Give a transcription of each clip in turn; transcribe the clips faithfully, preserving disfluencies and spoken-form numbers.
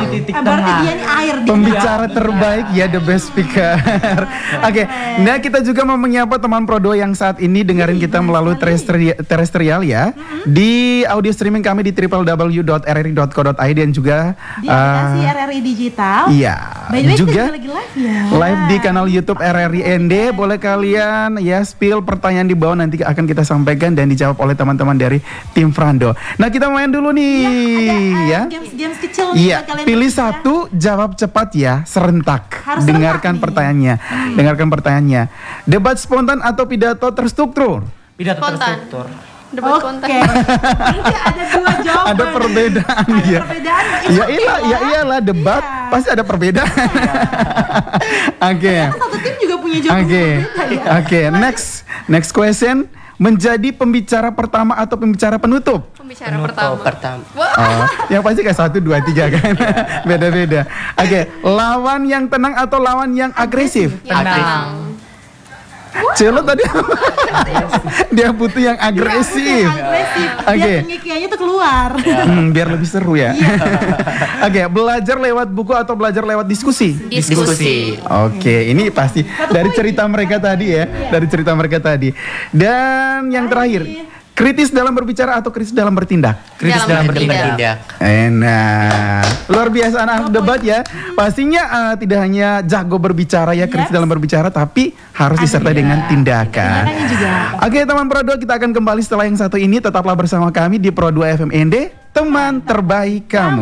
titik Eh, tengah. berarti dia ini air dia. Pembicara terbaik ya, the best speaker. Oke, nah kita juga mau menyapa teman Prodo yang saat ini dengerin kita melalui terestri- terestrial ya, di audio streaming kami di w w w dot r r i dot co dot i d dan juga Di aplikasi uh, R R I Digital. iya, By the way, juga kita lagi live ya. live di kanal YouTube R R I N D. Boleh kalian ya spill pertanyaan di bawah, nanti akan kita sampaikan dan dijawab oleh teman-teman dari tim Frando. Nah kita main dulu nih ya. Ada games-games kecil Iya, untuk kalian pilih bertiga. satu, jawab cepat ya, serentak. Harus Dengarkan serentak nih. pertanyaannya. Dengarkan pertanyaannya. Debat spontan atau pidato terstruktur? Pidato Spontan. terstruktur. Debat Oke. konten. Berarti ada dua jawaban. Ada perbedaan Ada ya. perbedaan. Ya iyalah, ya iyalah debat Iya. pasti ada perbedaan. Oke. Satu tim juga punya jawaban Oke. berbeda ya. Oke, next. Next question. Menjadi pembicara pertama atau pembicara penutup? Pembicara Penutup pertama. pertama. Wah, Oh, yang pasti kayak satu, dua, tiga kan. Beda-beda. Oke, lawan yang tenang atau lawan yang agresif? yang Tenang. tenang. Celo tadi dia butuh yang agresif. Agresif. Oke. Biar pengikiannya tuh keluar. Hmm, biar lebih seru ya. Oke, belajar lewat buku atau belajar lewat diskusi? Diskusi. Oke, ini pasti dari cerita mereka tadi ya, dari cerita mereka tadi. Dan yang terakhir, kritis dalam berbicara atau kritis dalam bertindak? Kritis Dalam dalam bertindak. bertindak. Enak, luar biasa anak debat ya. Pastinya eh, tidak hanya jago berbicara ya, kritis Yes. dalam berbicara, tapi harus disertai Ada dengan tindakan. Tindakannya juga. Oke teman Pro dua, kita akan kembali setelah yang satu ini. Tetaplah bersama kami di Pro dua F M N D, teman terbaik kamu.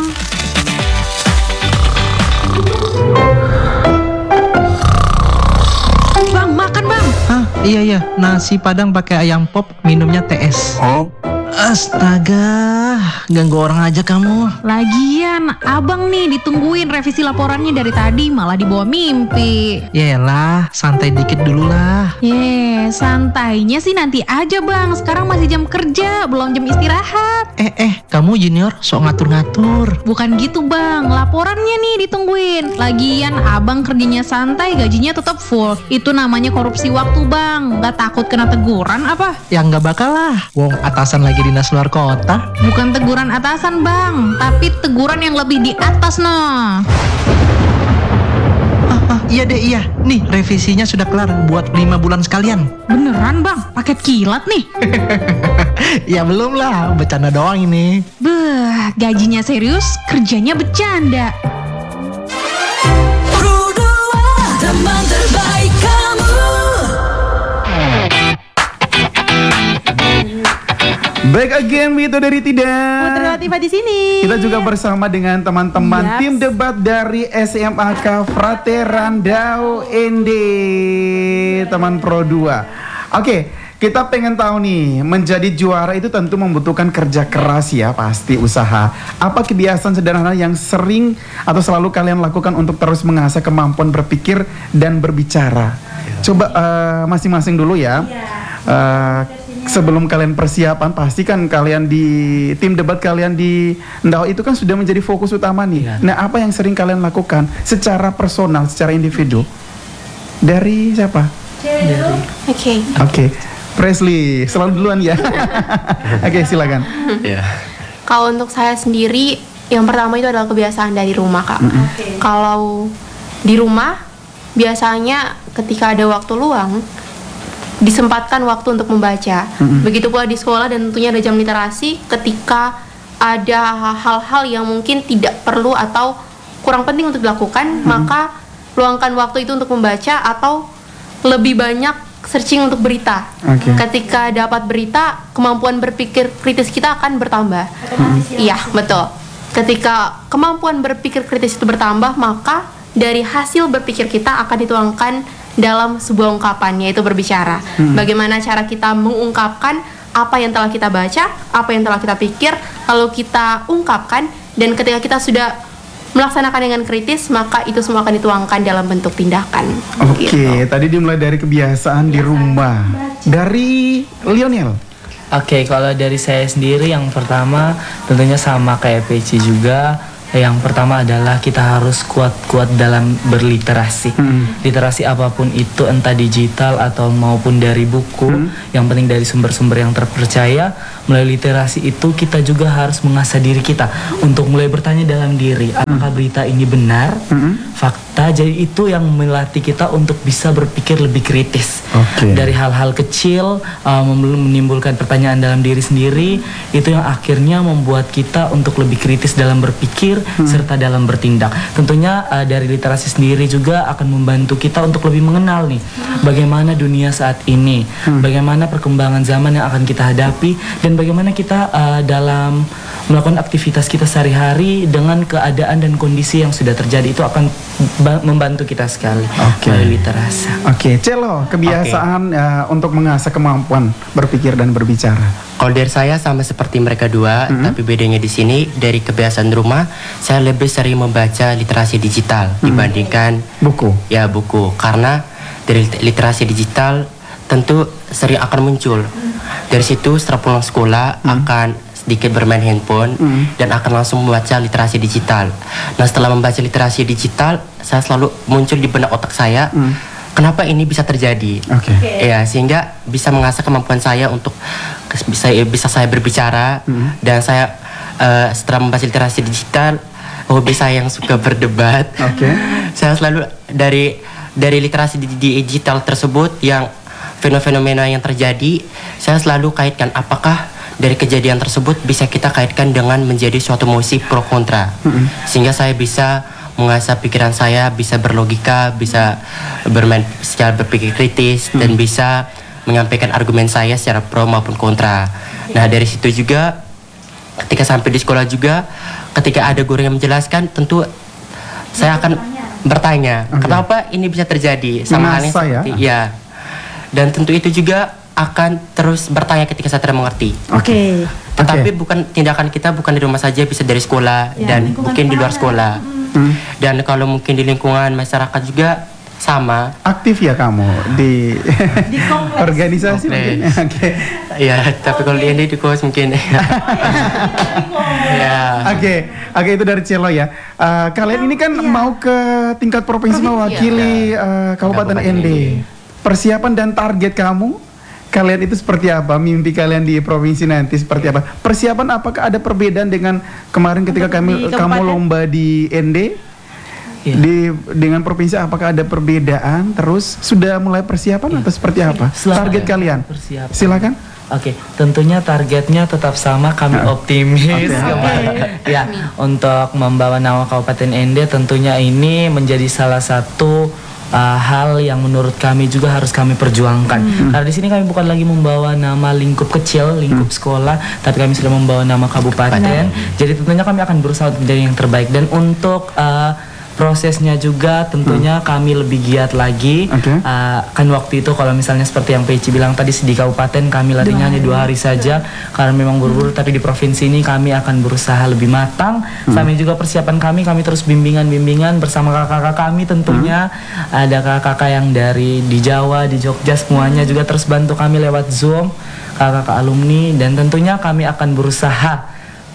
Bang, makan bang. Hah, iya iya, nasi padang pakai ayam pop, minumnya T S. Astaga, ganggu orang aja kamu. Lagian, abang nih ditungguin revisi laporannya dari tadi malah dibawa mimpi. Yaelah, santai dikit dulu lah. Ye, santainya sih nanti aja bang. Sekarang masih jam kerja, belum jam istirahat. Eh eh, kamu junior sok ngatur-ngatur. Bukan gitu bang, laporannya nih ditungguin. Lagian abang kerjanya santai, gajinya tetap full. Itu namanya korupsi waktu bang. Gak takut kena teguran apa? Ya nggak bakal lah. Wong atasan lagi dinas luar kota. Bukan teguran atasan bang, tapi teguran yang lebih di atas noh. Ah, ah, iya deh iya. Nih revisinya sudah kelar buat lima bulan sekalian. Beneran bang, paket kilat nih. Ya belum lah, bercanda doang ini. Beh, gajinya serius, kerjanya bercanda. Teman terbaik kamu. Back again, itu dari Putri tidak. Latifah di sini. Kita juga bersama dengan teman-teman Yaps. tim debat dari S M A K Fraterandau N D, teman Pro dua. Oke, kita pengen tahu nih, menjadi juara itu tentu membutuhkan kerja keras ya, pasti usaha. Apa kebiasaan sederhana yang sering atau selalu kalian lakukan untuk terus mengasah kemampuan berpikir dan berbicara? Coba eh, masing-masing dulu ya. Eh, sebelum kalian persiapan, pasti kan kalian di tim debat kalian di Ndau itu kan sudah menjadi fokus utama nih. Iya. Nah, apa yang sering kalian lakukan secara personal, secara individu? Dari siapa? Oke. Oke, Presley, selalu duluan ya. Oke, silakan. Iya. Kalau untuk saya sendiri, yang pertama itu adalah kebiasaan dari rumah, Kak. Kalau di rumah, biasanya ketika ada waktu luang, disempatkan waktu untuk membaca. Begitu pula di sekolah, dan tentunya ada jam literasi ketika ada hal-hal yang mungkin tidak perlu atau kurang penting untuk dilakukan, maka luangkan waktu itu untuk membaca atau lebih banyak searching untuk berita. Oke. Ketika dapat berita, kemampuan berpikir kritis kita akan bertambah. Iya, betul. Ketika kemampuan berpikir kritis itu bertambah, maka dari hasil berpikir kita akan dituangkan dalam sebuah ungkapan, yaitu berbicara. Bagaimana cara kita mengungkapkan apa yang telah kita baca, apa yang telah kita pikir, lalu kita ungkapkan, dan ketika kita sudah melaksanakan dengan kritis, maka itu semua akan dituangkan dalam bentuk tindakan. Oke, Gitu. tadi dimulai dari kebiasaan di rumah. Dari Lionel. Oke, kalau dari saya sendiri yang pertama tentunya sama kayak Peci juga, Yang pertama adalah kita harus kuat-kuat dalam berliterasi. Hmm. Literasi apapun itu, entah digital atau maupun dari buku, hmm. yang penting dari sumber-sumber yang terpercaya. Melalui literasi itu kita juga harus mengasah diri kita untuk mulai bertanya dalam diri, apakah berita ini benar, hmm. fakta. Jadi itu yang melatih kita untuk bisa berpikir lebih kritis. Okay. Dari hal-hal kecil uh, menimbulkan pertanyaan dalam diri sendiri, itu yang akhirnya membuat kita untuk lebih kritis dalam berpikir hmm. serta dalam bertindak. Tentunya uh, dari literasi sendiri juga akan membantu kita untuk lebih mengenal nih bagaimana dunia saat ini, hmm. bagaimana perkembangan zaman yang akan kita hadapi, dan bagaimana kita uh, dalam melakukan aktivitas kita sehari-hari dengan keadaan dan kondisi yang sudah terjadi. Itu akan membantu kita sekali okay. melalui literasi. Oke, okay. Celo, kebiasaan okay. uh, untuk mengasah kemampuan berpikir dan berbicara. Kalau dari saya sama seperti mereka dua, mm-hmm. tapi bedanya di sini dari kebiasaan rumah, saya lebih sering membaca literasi digital mm-hmm. dibandingkan buku. Ya buku, karena dari literasi digital tentu sering akan muncul. Dari situ setelah pulang sekolah mm-hmm. akan sedikit bermain handphone mm. dan akan langsung membaca literasi digital. Nah setelah membaca literasi digital, saya selalu muncul di benak otak saya, mm. kenapa ini bisa terjadi? Okay. Ya sehingga bisa mengasah kemampuan saya untuk bisa bisa saya berbicara mm. dan saya uh, setelah membaca literasi digital, hobi saya yang suka berdebat. Okay. Saya selalu dari dari literasi digital tersebut yang fenomena yang terjadi, saya selalu kaitkan apakah dari kejadian tersebut bisa kita kaitkan dengan menjadi suatu mosi pro kontra, mm-hmm. sehingga saya bisa mengasah pikiran saya, bisa berlogika, bisa bermain secara berpikir kritis, mm-hmm. dan bisa menyampaikan argumen saya secara pro maupun kontra. Nah dari situ juga ketika sampai di sekolah juga, ketika ada guru yang menjelaskan, tentu saya akan bertanya, okay. kenapa ini bisa terjadi, sama halnya seperti ya. ya dan tentu itu juga akan terus bertanya ketika saya tidak mengerti. Oke. Okay. Tetapi okay. bukan tindakan kita bukan di rumah saja, bisa dari sekolah ya, dan mungkin di luar sekolah. Hmm. Dan kalau mungkin di lingkungan masyarakat juga sama. Aktif ya kamu di, di organisasi mungkin. Oke. Okay. Ya, tapi okay. kalau di ini di kos mungkin. Ya. Oke, oke itu dari Celo ya. Uh, kalian ini kan ya. mau ke tingkat provinsi mewakili uh, Kabupaten N D. Persiapan dan target kamu? Kalian itu seperti apa? Mimpi kalian di provinsi nanti seperti apa? Persiapan apakah ada perbedaan dengan kemarin ketika kami kamu lomba di N D? Yeah. Di dengan provinsi apakah ada perbedaan? Terus sudah mulai persiapan yeah. atau seperti apa? Silakan. Target kalian? Persiapan. Silakan. Oke, okay. tentunya targetnya tetap sama, kami nah. optimis okay. ya untuk membawa nama Kabupaten N D. Tentunya ini menjadi salah satu Uh, hal yang menurut kami juga harus kami perjuangkan. Hmm. Karena di sini kami bukan lagi membawa nama lingkup kecil, lingkup hmm. sekolah, tapi kami sudah membawa nama kabupaten. Hmm. Jadi tentunya kami akan berusaha untuk menjadi yang terbaik. Dan untuk uh, prosesnya juga tentunya hmm. kami lebih giat lagi. Okay. Uh, kan waktu itu kalau misalnya seperti yang Peci bilang tadi, di kabupaten kami latihannya hanya dua hari saja karena memang buru-buru. Hmm. Tapi di provinsi ini kami akan berusaha lebih matang. Hmm. Sampai juga persiapan kami, kami terus bimbingan-bimbingan bersama kakak-kakak kami tentunya. Hmm. Ada kakak-kakak yang dari di Jawa, di Jogja, semuanya juga terus bantu kami lewat Zoom, kakak-kakak alumni. Dan tentunya kami akan berusaha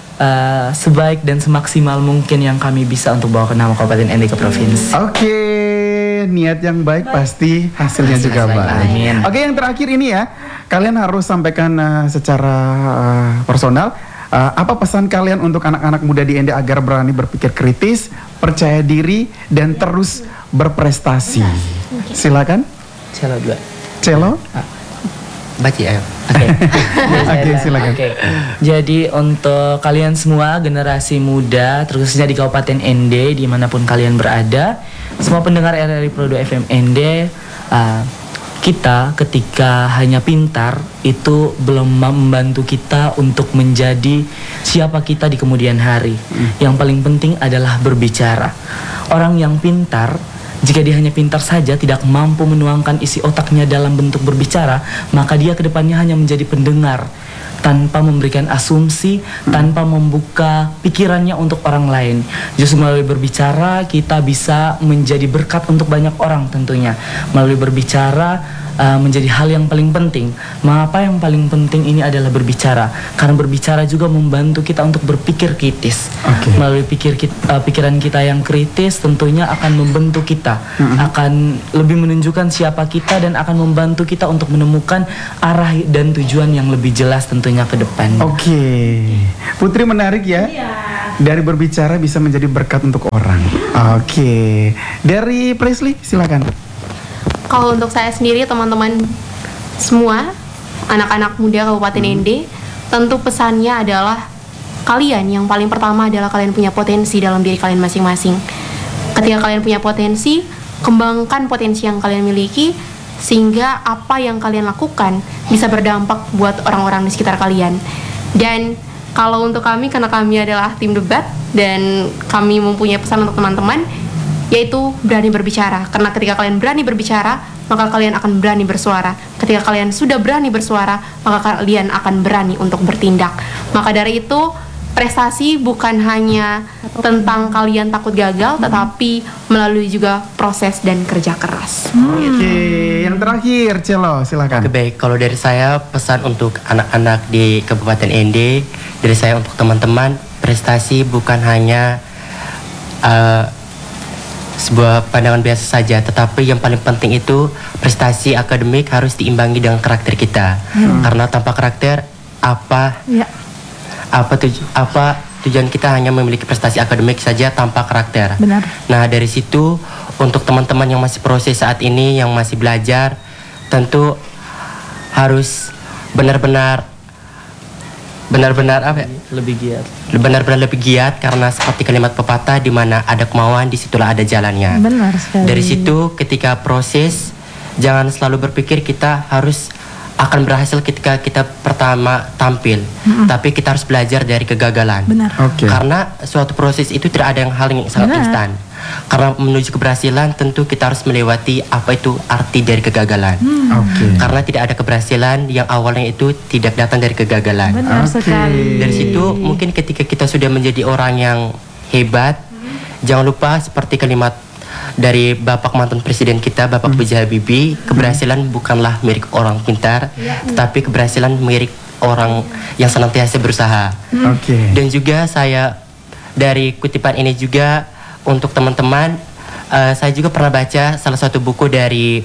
Uh, sebaik dan semaksimal mungkin yang kami bisa untuk bawa ke nama Kabupaten N D ke provinsi. Oke, okay. niat yang baik, baik. pasti hasilnya Hasil juga baik. baik. Oke, okay, yang terakhir ini ya, kalian harus sampaikan uh, secara uh, personal uh, apa pesan kalian untuk anak-anak muda di N D agar berani berpikir kritis, percaya diri, dan terus berprestasi. Silakan. Celo dua. Celo. Ah. Baca ayo. Oke. Oke, silakan. Oke. Jadi untuk kalian semua generasi muda, terusnya di Kabupaten N D dimanapun kalian berada, semua pendengar R R I Pro dua F M N D, uh, kita ketika hanya pintar itu belum membantu kita untuk menjadi siapa kita di kemudian hari. Hmm. Yang paling penting adalah berbicara. Orang yang pintar, jika dia hanya pintar saja, tidak mampu menuangkan isi otaknya dalam bentuk berbicara, maka dia kedepannya hanya menjadi pendengar tanpa memberikan asumsi, hmm. tanpa membuka pikirannya untuk orang lain. Justru melalui berbicara kita bisa menjadi berkat untuk banyak orang tentunya. Melalui berbicara uh, menjadi hal yang paling penting. Mengapa yang paling penting ini adalah berbicara? Karena berbicara juga membantu kita untuk berpikir kritis. Oke. Melalui pikir kita, uh, pikiran kita yang kritis tentunya akan membentuk kita, mm-hmm. akan lebih menunjukkan siapa kita dan akan membantu kita untuk menemukan arah dan tujuan yang lebih jelas tentunya ke depan. Oke, Putri menarik ya. Iya. Dari berbicara bisa menjadi berkat untuk orang. Oke, dari Presley silakan. Kalau untuk saya sendiri, teman-teman semua, anak-anak muda Kabupaten Hmm. N D, tentu pesannya adalah kalian yang paling pertama adalah kalian punya potensi dalam diri kalian masing-masing. Ketika kalian punya potensi, kembangkan potensi yang kalian miliki sehingga apa yang kalian lakukan bisa berdampak buat orang-orang di sekitar kalian. Dan kalau untuk kami, karena kami adalah tim debat dan kami mempunyai pesan untuk teman-teman, yaitu berani berbicara. Karena ketika kalian berani berbicara, maka kalian akan berani bersuara. Ketika kalian sudah berani bersuara, maka kalian akan berani untuk bertindak. Maka dari itu, prestasi bukan hanya tentang kalian takut gagal, tetapi melalui juga proses dan kerja keras. Oke, yang terakhir Celo silakan. Oke, baik, kalau dari saya pesan untuk anak-anak di Kabupaten N D, dari saya untuk teman-teman, prestasi bukan hanya uh, sebuah pandangan biasa saja, tetapi yang paling penting itu prestasi akademik harus diimbangi dengan karakter kita. Hmm. Karena tanpa karakter apa Ya. apa tuju, apa tujuan kita hanya memiliki prestasi akademik saja tanpa karakter. Benar. Nah, dari situ untuk teman-teman yang masih proses saat ini, yang masih belajar, tentu harus benar-benar benar-benar apa ya? Lebih giat. Benar-benar lebih giat, karena seperti kalimat pepatah, di mana ada kemauan disitulah ada jalannya. Benar sekali. Dari situ ketika proses, jangan selalu berpikir kita harus akan berhasil ketika kita pertama tampil, Mm-mm. tapi kita harus belajar dari kegagalan. Benar. Oke. Karena suatu proses itu tidak ada yang hal yang sangat Benar. instan. Karena menuju keberhasilan tentu kita harus melewati apa itu arti dari kegagalan. Oke. Karena tidak ada keberhasilan yang awalnya itu tidak datang dari kegagalan. Benar Oke. sekali. Dari situ mungkin ketika kita sudah menjadi orang yang hebat, jangan lupa seperti kalimat dari Bapak mantan Presiden kita, Bapak B J Habibie, keberhasilan bukanlah milik orang pintar, tetapi keberhasilan milik orang yang senantiasa berusaha. Oke. Dan juga saya dari kutipan ini juga untuk teman-teman, uh, saya juga pernah baca salah satu buku dari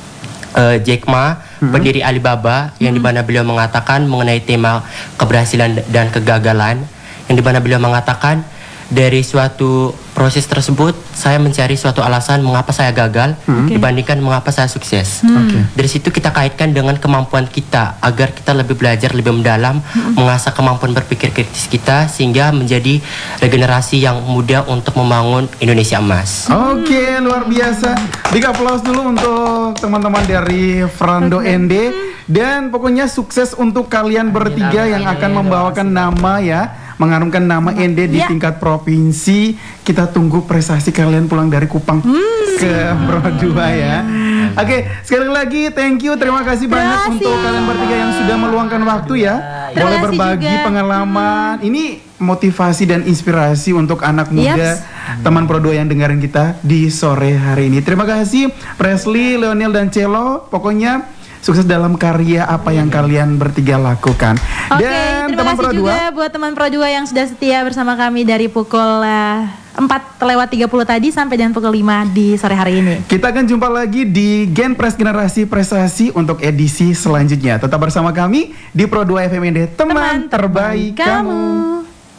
uh, Jack Ma, pendiri Alibaba, yang dimana beliau mengatakan mengenai tema keberhasilan dan kegagalan, yang dimana beliau mengatakan dari suatu proses tersebut saya mencari suatu alasan mengapa saya gagal dibandingkan mengapa saya sukses. Oke. Dari situ kita kaitkan dengan kemampuan kita agar kita lebih belajar lebih mendalam, mengasah kemampuan berpikir kritis kita sehingga menjadi regenerasi yang mudah untuk membangun Indonesia emas. Oke, luar biasa. Big applause dulu untuk teman-teman dari Frando N D. Dan pokoknya sukses untuk kalian bertiga yang akan membawakan nama ya, mengharumkan nama N D di Ya. tingkat provinsi. Kita tunggu prestasi kalian pulang dari Kupang ke Pro dua ya. Oke, sekali lagi thank you, terima kasih banyak kasih. untuk kalian bertiga yang sudah meluangkan waktu ya. Terima Boleh kasih berbagi juga. pengalaman. Ini motivasi dan inspirasi untuk anak muda, Yaps. teman Pro dua yang dengerin kita di sore hari ini. Terima kasih Presley, Leonel dan Celo. Pokoknya sukses dalam karya apa yang kalian bertiga lakukan. Oke, Dan terima teman kasih Pro juga dua, buat teman Pro dua yang sudah setia bersama kami dari pukul eh, empat lewat tiga puluh tadi sampai dengan pukul lima di sore hari ini. kita akan jumpa lagi di Gen Press Generasi Prestasi untuk edisi selanjutnya. Tetap bersama kami di Pro dua F M N D, teman, terbaik kamu.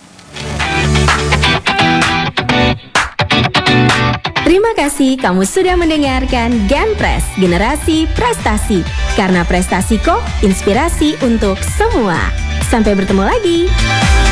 Terima kasih kamu sudah mendengarkan Genpress Generasi Prestasi. Karena prestasi kok inspirasi untuk semua. Sampai bertemu lagi.